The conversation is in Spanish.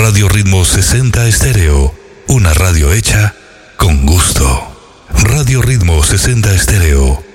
Radio Ritmo 60 Estéreo, una radio hecha con gusto. Radio Ritmo 60 Estéreo.